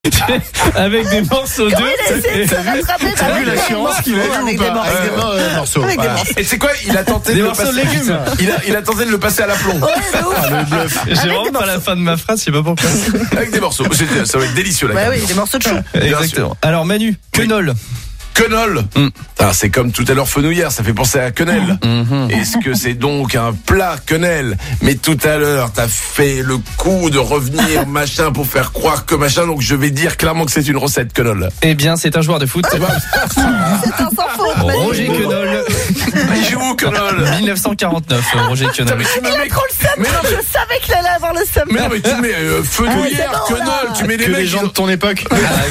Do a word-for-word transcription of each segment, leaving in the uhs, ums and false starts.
Avec des morceaux d'œufs. T'as vu, t'as vu la science qu'il a eu avec ou des pas morceaux. Avec des mor- euh, morceaux. Avec des Voilà. morceaux. Et c'est quoi? Il a tenté Des de le morceaux de passer. légumes. Il a, il a tenté de le passer à l'aplomb. Ouais, de ouf. Ah, le bluff. J'ai Avec vraiment des pas la fin de ma phrase, je sais pas pourquoi. Avec des morceaux. C'est- Ça va être délicieux là. Bah oui, des morceaux de chou. Exactement. Alors Manu, quenol. Quenol. Mm. Ah, c'est comme tout à l'heure fenouillère, ça fait penser à quenelle. Mm-hmm. Est-ce que c'est donc un plat quenelle? Mais tout à l'heure, t'as fait le coup de revenir machin pour faire croire que machin, donc je vais dire clairement que c'est une recette quenol. Eh bien, c'est un joueur de foot. C'est un sans faute. Manu. Roger Quenol. Il joue où, quenol? dix-neuf cent quarante-neuf, Roger Putain, Quenol. mais tu me Il a mets- trop le seum. Mais non, mais- Je savais qu'il allait avoir le seum. Mais non, mais tu mets euh, fenouillère, Ah, c'est bon, quenol, là. tu mets des Que mecs. les gens de ton époque.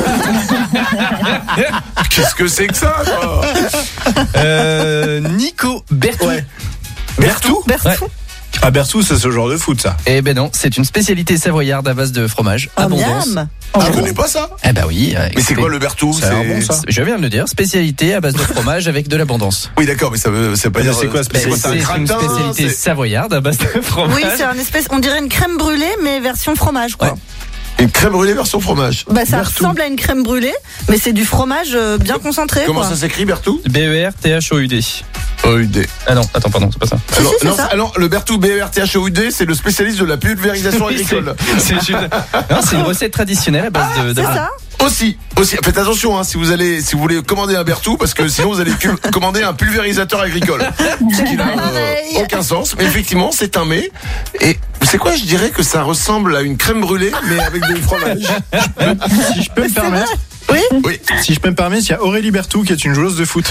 Qu'est-ce que c'est que ça, quoi? Euh, Nico Bertou. Ouais. Bertou? Bertou. Ouais. Ah, Bertou, c'est ce genre de foot, ça. Eh ben non, c'est une spécialité savoyarde à base de fromage. Oh, Abondance. miam. Ah, je connais pas ça. Eh ben oui. euh, Mais c'est quoi le Bertou? C'est un bon, ça. Je viens de le dire, spécialité à base de fromage avec de l'abondance. Oui, d'accord, mais ça veut, ça veut pas Mais dire. c'est quoi, euh, Ben, spécialité? c'est c'est un une gratin, spécialité c'est- savoyarde à base de fromage. Oui, c'est un espèce, on dirait une crème brûlée, mais version fromage, quoi. Ouais. Une crème brûlée version fromage. Bah, ça Bertou. ressemble à une crème brûlée, mais c'est du fromage euh, bien concentré, Comment quoi. ça s'écrit, Bertou? B E R T H O U D. O U D. Ah non, attends, pardon, c'est pas ça. Si, Alors, si, c'est non, ça. alors, le Bertou B E R T H O U D, c'est le spécialiste de la pulvérisation agricole. C'est c'est une... non, c'est une recette traditionnelle à base de. C'est d'avoine. ça. Aussi, aussi, faites attention, hein, si vous allez, si vous voulez commander un Bertou, parce que sinon vous allez cu- commander un pulvérisateur agricole. Ce qui n'a euh, pareil. aucun sens. Mais effectivement, c'est un mets. Et vous savez quoi, je dirais que ça ressemble à une crème brûlée, mais avec du fromage. Si je peux me permettre. Oui. Oui. Si je peux me permettre, il y a Aurélie Bertou qui est une joueuse de foot.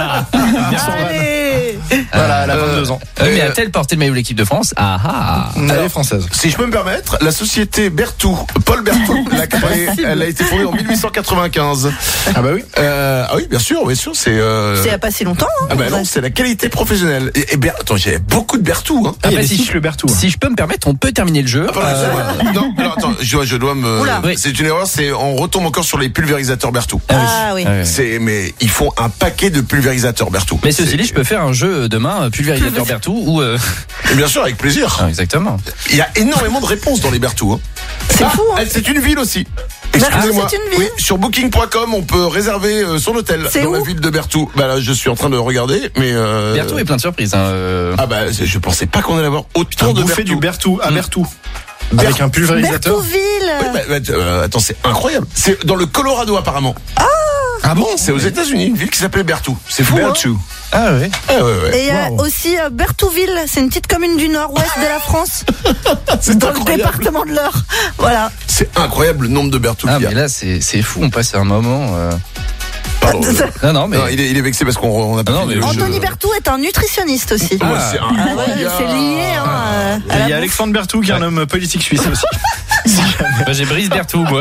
Allez. Voilà, elle a Euh, vingt-deux ans. Euh, mais Euh, a-t-elle porté le maillot de l'équipe de France? Ah ah. Elle est française. Si je peux me permettre, la société Bertou, Paul Bertou, l'a créée, elle a été fondée en mille huit cent quatre-vingt-quinze. Ah bah oui. Euh, ah oui, bien sûr, bien sûr, c'est. Euh... C'est il y a pas si longtemps, hein. Ah bah non, c'est la qualité professionnelle. Et, et Ber... attends, j'ai beaucoup de Bertou, hein. Ah, il y a Après, des si cycles je- Bertou. Si je peux me permettre, on peut terminer le jeu. Ah, pardon, Euh, excusez-moi. Non, alors attends, je dois, je dois me. Oula. Oui. C'est une erreur, c'est on retombe encore sur les pulvérisateurs Bertou. Ah oui. Ah oui. C'est mais ils font un paquet de pulvérisateurs Bertou. Mais ceci C'est- dit, je peux faire un jeu demain, euh, pulvérisateur Bertou ou. euh, Et bien sûr, avec plaisir. ah, exactement. Il y a énormément de réponses dans les Bertou. Hein. C'est Ah, fou, hein. C'est une ville aussi. Bertou, Excusez-moi. c'est une ville. Oui, sur booking point com, on peut réserver euh, son hôtel C'est dans la où ville de Bertou. Bah là, je suis en train de regarder, mais. Euh... Bertou est plein de surprises. Hein, euh. Ah bah, c'est- je pensais pas qu'on allait avoir autant Un de bouffé Bertou. du Bertou à Bertou. Ber- Avec un pulvérisateur. Bertouville. Oui, bah, bah, euh, attends, c'est incroyable. C'est dans le Colorado apparemment. Ah bon? C'est aux États-Unis, une ville qui s'appelle Bertou. C'est fou. Hein. Bertou. Ah ouais. Ah, ouais, ouais. Et il y a Wow. aussi euh, Bertouville, c'est une petite commune du nord-ouest de la France, C'est dans le incroyable. département de l'Eure. Voilà. C'est incroyable le nombre de Bertou Ah qu'il y a. mais là c'est c'est fou, on passe un moment. euh. Pardon, euh, Non non mais. non, il, est, il est vexé parce qu'on on a pas Non, fini mais le jeu. Anthony Bertou est un nutritionniste aussi. Ouais, Ah. c'est Ah ouais, incroyable. c'est lié, hein, euh, Et à il y la a bouffe. Alexandre Bertou qui est un homme politique suisse aussi. Bah, j'ai Brice Bertou moi.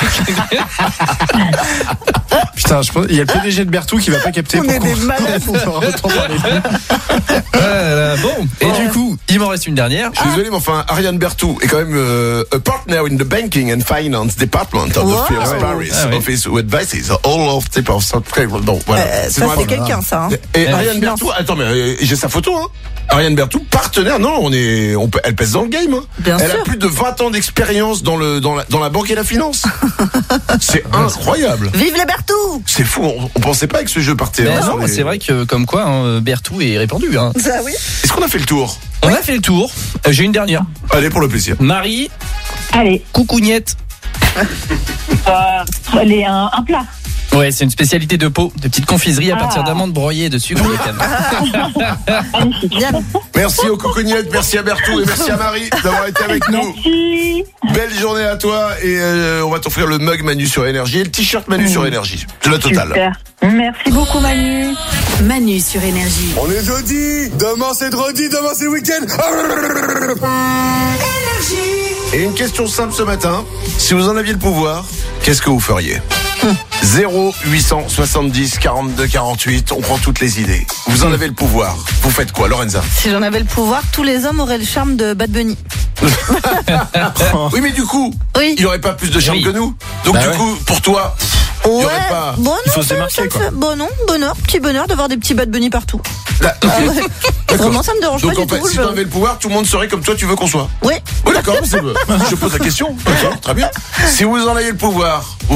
Putain, je pense, il y a le P D G de Bertou qui va pas capter On pour est qu'on des malades. on retourne dans les films. Euh, bon. Et du coup, il m'en reste une dernière. Je suis désolé, mais enfin, Ariane Bertou est quand même euh, a partner in the banking and finance department of Wow. the First Paris Ah oui. office who advises all of type of software. Donc voilà. Euh, C'est ça, vraiment- c'est quelqu'un, ça. Hein. Et Euh, Ariane finance. Bertou, attends, mais euh, j'ai sa photo, hein. Ariane Bertou, partenaire, non, on est, on peut, elle pèse dans le game, hein. Bien elle sûr. a plus de vingt ans d'expérience dans le, dans la, dans la banque et la finance. C'est incroyable. Vive les Bertou. C'est fou, on, on pensait pas que ce jeu partait. Mais hein, non, sur les- c'est vrai que comme quoi hein, Bertou est répandu. Hein. Ça, oui. Est-ce qu'on a fait le tour? On a fait le tour. Euh, J'ai une dernière. Allez, pour le plaisir. Marie, Allez, coucougnette. euh, allez, un, un plat. Ouais, c'est une spécialité de pot, de petites confiseries à Ah. partir d'amandes broyées et de sucre de canne. Bien. Merci aux cocognettes, merci à Bertou et merci à Marie d'avoir été avec nous. Merci. Belle journée à toi et euh, on va t'offrir le mug Manu sur Énergie et le t-shirt Manu sur Énergie. C'est la totale. Super. Merci beaucoup, Manu. Manu sur Énergie. On est jeudi, demain c'est dredi, demain c'est week-end. Et une question simple ce matin. Si vous en aviez le pouvoir, qu'est-ce que vous feriez? zéro huit cent soixante-dix quarante-deux quarante-huit, on prend toutes les idées. Vous en avez le pouvoir. Vous faites quoi, Lorenza? Si j'en avais le pouvoir, tous les hommes auraient le charme de Bad Bunny. Oui, mais du coup, Oui. il n'y aurait pas plus de charme Oui. que nous. Donc Bah du ouais. coup, pour toi, Il y Ouais. aurait pas. Bon, non, Il faut se ça- démarquer, ça me quoi. fait- Bon, non, bonheur, petit bonheur d'avoir des petits Bad Bunny partout. Là, Ah ouais. Vraiment, ça me dérange Donc pas en du fait, tout. si je- tu avais le pouvoir, tout le monde serait comme toi, tu veux qu'on soit. Oui. Oui, d'accord, c'est- je pose la question. Ok, très bien. Si vous en aviez le pouvoir,